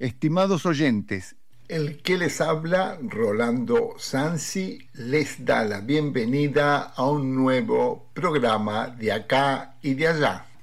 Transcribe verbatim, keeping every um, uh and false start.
Estimados oyentes, el que les habla, Rolando Sansi, les da la bienvenida a un nuevo programa de acá y de allá.